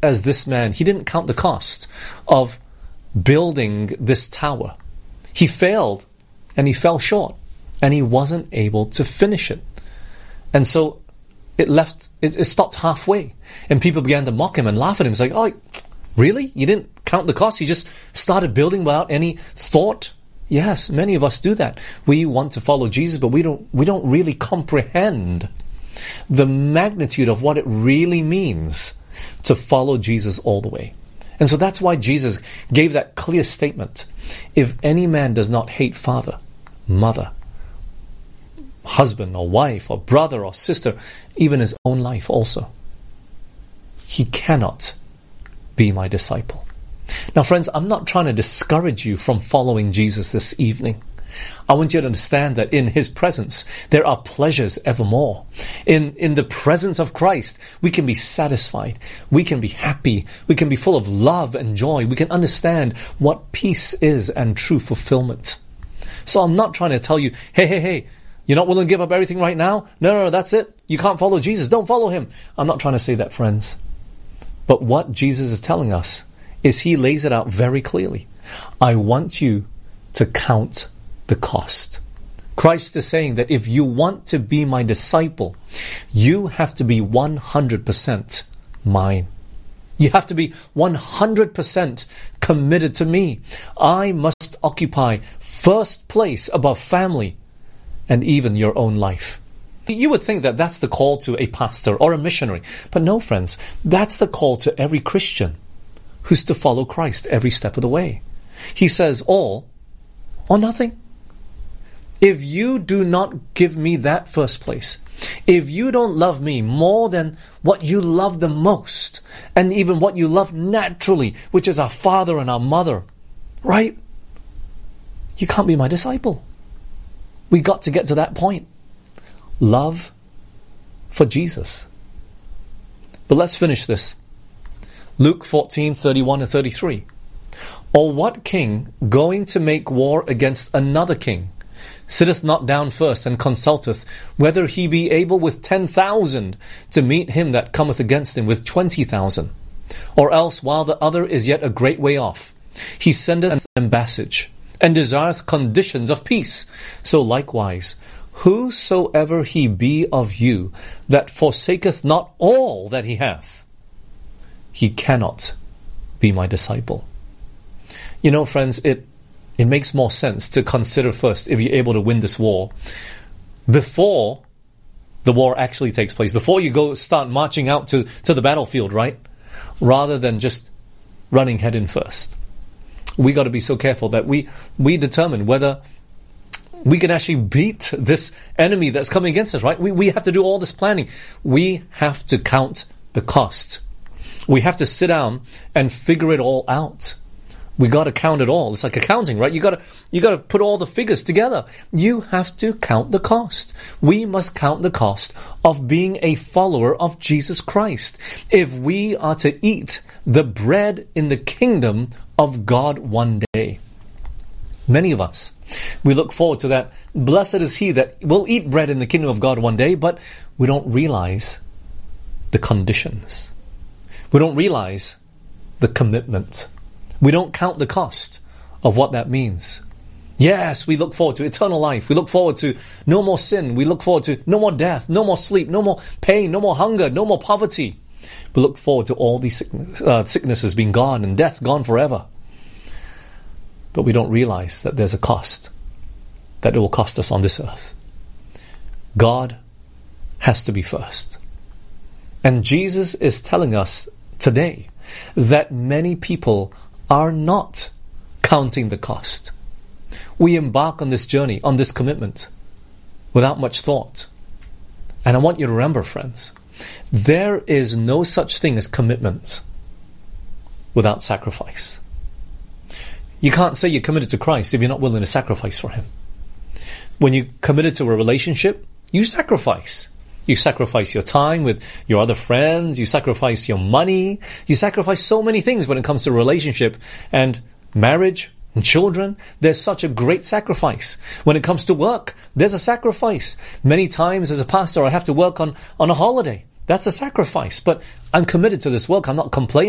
as this man, he didn't count the cost of building this tower. He failed and he fell short and he wasn't able to finish it. And so it stopped halfway. And people began to mock him and laugh at him. It's like, oh, really? You didn't count the cost? You just started building without any thought? Yes, many of us do that. We want to follow Jesus, but we don't really comprehend the magnitude of what it really means to follow Jesus all the way. And so that's why Jesus gave that clear statement. If any man does not hate father, mother, husband or wife or brother or sister, even his own life also, he cannot be my disciple. Now friends, I'm not trying to discourage you from following Jesus this evening. I want you to understand that in His presence, there are pleasures evermore. In the presence of Christ, we can be satisfied. We can be happy. We can be full of love and joy. We can understand what peace is and true fulfillment. So I'm not trying to tell you, hey, you're not willing to give up everything right now? No, that's it. You can't follow Jesus. Don't follow Him. I'm not trying to say that, friends. But what Jesus is telling us is He lays it out very clearly. I want you to count the cost. Christ is saying that if you want to be my disciple, you have to be 100% mine. You have to be 100% committed to me. I must occupy first place above family and even your own life. You would think that that's the call to a pastor or a missionary. But no, friends, that's the call to every Christian who's to follow Christ every step of the way. He says all or nothing. If you do not give me that first place, if you don't love me more than what you love the most, and even what you love naturally, which is our father and our mother, right? You can't be my disciple. We got to get to that point. Love for Jesus. But let's finish this. Luke 14:31-33. Or what king, going to make war against another king, sitteth not down first and consulteth whether he be able with 10,000 to meet him that cometh against him with 20,000? Or else, while the other is yet a great way off, he sendeth an embassage, and desireth conditions of peace. So likewise, whosoever he be of you that forsaketh not all that he hath, he cannot be my disciple. You know, friends, it makes more sense to consider first if you're able to win this war before the war actually takes place, before you start marching out to the battlefield, right? Rather than just running head in first. We got to be so careful that we determine whether we can actually beat this enemy that's coming against us, right? We have to do all this planning. We have to count the cost. We have to sit down and figure it all out. We got to count it all. It's like accounting, right? You got to put all the figures together. You have to count the cost. We must count the cost of being a follower of Jesus Christ if we are to eat the bread in the kingdom of God one day. Many of us, we look forward to that. Blessed is he that will eat bread in the kingdom of God one day, but we don't realize the conditions. We don't realize the commitment. We don't count the cost of what that means. Yes, we look forward to eternal life. We look forward to no more sin. We look forward to no more death, no more sleep, no more pain, no more hunger, no more poverty. We look forward to all these sicknesses being gone and death gone forever. But we don't realize that there's a cost, that it will cost us on this earth. God has to be first. And Jesus is telling us today that many people are not counting the cost. We embark on this journey, on this commitment, without much thought. And I want you to remember, friends, there is no such thing as commitment without sacrifice. You can't say you're committed to Christ if you're not willing to sacrifice for Him. When you're committed to a relationship, you sacrifice. You sacrifice your time with your other friends. You sacrifice your money. You sacrifice so many things when it comes to a relationship and marriage and children. There's such a great sacrifice. When it comes to work, there's a sacrifice. Many times as a pastor, I have to work on a holiday. That's a sacrifice. But I'm committed to this work. I'm not complaining.